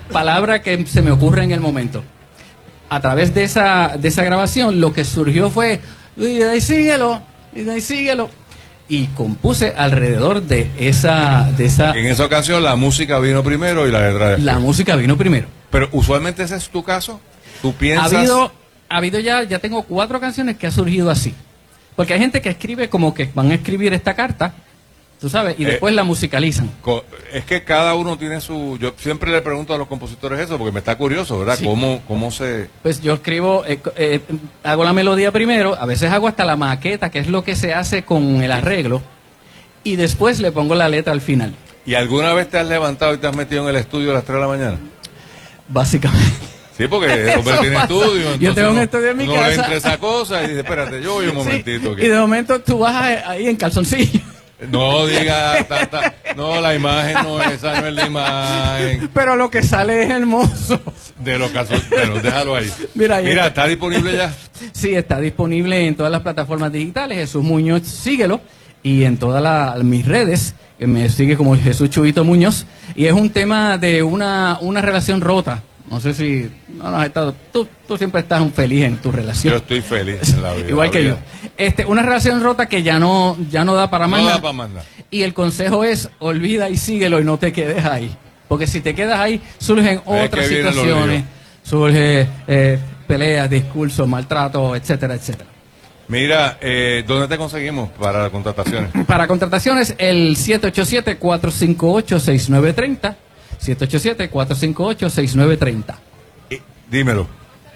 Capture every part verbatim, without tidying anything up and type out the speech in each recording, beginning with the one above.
palabra que se me ocurre en el momento. A través de esa, de esa grabación, lo que surgió fue, y de ahí síguelo, y de ahí síguelo. Y compuse alrededor de esa, de esa... En esa ocasión la música vino primero y la letra después. La música vino primero. Pero usualmente ese es tu caso. ¿Tú piensas...? Ha habido, ha habido ya, ya tengo cuatro canciones que ha surgido así. Porque hay gente que escribe como que van a escribir esta carta, tú sabes, y Eh, después la musicalizan. Es que cada uno tiene su... Yo siempre le pregunto a los compositores eso porque me está curioso, ¿verdad? Sí. ¿Cómo, cómo se...? Pues yo escribo, eh, eh, hago la melodía primero, a veces hago hasta la maqueta, que es lo que se hace con el arreglo, y después le pongo la letra al final. ¿Y alguna vez te has levantado y te has metido en el estudio a las tres de la mañana? Básicamente. Sí, porque el hombre tiene pasa. estudio. Yo tengo un uno- estudio en mi uno casa. le entra esa cosa y dice, espérate, yo voy un momentito. Sí, que- y de momento tú vas a- ahí en calzoncillo. No diga, ta, ta, no, la imagen no es, esa no es la imagen Pero lo que sale es hermoso. de los casos, pero déjalo ahí. Mira, ahí Mira, está. ¿está disponible ya? Sí, está disponible en todas las plataformas digitales. Jesús Muñoz, síguelo. Y en todas la- mis redes, que me sigue como Jesús Chubito Muñoz. Y es un tema de una, una relación rota. No sé si no, no has estado. Tú, tú siempre estás un feliz en tu relación. Yo estoy feliz en la vida. Igual la que vida. yo. Este, una relación rota que ya no, ya no da para más No da nada. para más nada. Y el consejo es, olvida y síguelo y no te quedes ahí. Porque si te quedas ahí, surgen Es otras que vienen los situaciones. líos. Surge eh, peleas, discursos, maltrato, etcétera, etcétera. Mira, eh, ¿dónde te conseguimos para las contrataciones? Para contrataciones, el siete ocho siete, cuatro cinco ocho, seis nueve tres cero. siete ocho siete, cuatro cinco ocho, seis nueve tres cero. Eh, dímelo.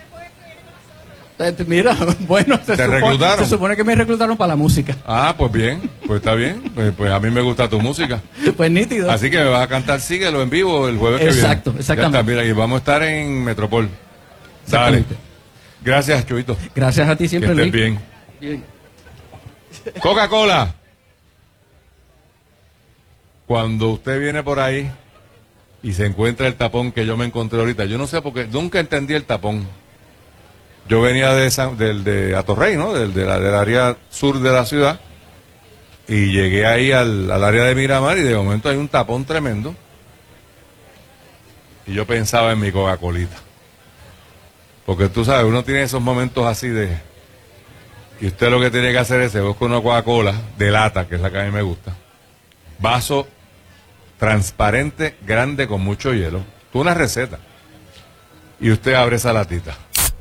Eh, Mira, bueno, se, ¿Te supone, reclutaron? se supone que me reclutaron para la música. Ah, pues bien, pues está bien. Pues, pues a mí me gusta tu música. Pues nítido. Así que me vas a cantar Síguelo en vivo el jueves Exacto, que viene. exactamente. Ya está, mira, y vamos a estar en Metropol. Dale. Exactamente. Gracias, Chuito. Gracias a ti Que siempre, estés Luis. bien. Bien. Coca-Cola. Cuando usted viene por ahí y se encuentra el tapón que yo me encontré ahorita, yo no sé por qué, nunca entendí el tapón. Yo venía de San, del de Atorrey, ¿no? Del, de la, del área sur de la ciudad y llegué ahí al, al área de Miramar y de momento hay un tapón tremendo y yo pensaba en mi Coca-Colita. Porque tú sabes, uno tiene esos momentos así de... Y usted lo que tiene que hacer es se busca una Coca-Cola de lata, que es la que a mí me gusta. Vaso transparente, grande, con mucho hielo. Tú una receta. Y usted abre esa latita.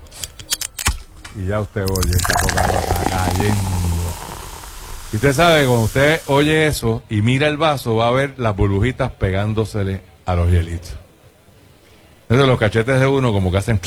Y ya usted oye esta Coca-Cola cayendo. Y usted sabe, cuando usted oye eso y mira el vaso, va a ver las burbujitas pegándosele a los hielitos. Entonces los cachetes de uno como que hacen...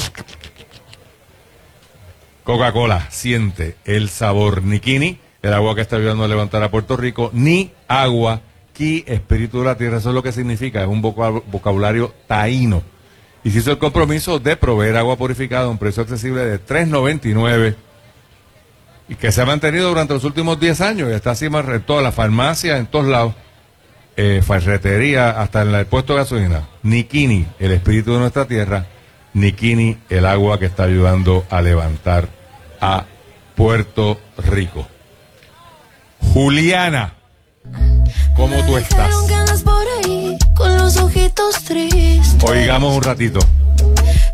Coca-Cola, siente el sabor. Nikini, el agua que está ayudando a levantar a Puerto Rico. Ni agua, ki, espíritu de la tierra. Eso es lo que significa. Es un vocab- vocabulario taíno. Y se hizo el compromiso de proveer agua purificada a un precio accesible de tres noventa y nueve y que se ha mantenido durante los últimos diez años. Y está así más en todas las farmacias, en todos lados. Eh, ferretería, hasta en el puesto de gasolina. Nikini, el espíritu de nuestra tierra. Nikini, el agua que está ayudando a levantar a Puerto Rico. Juliana, ¿cómo tú estás? Dijeron que andas por ahí con los ojitos tristes. Oigamos un ratito.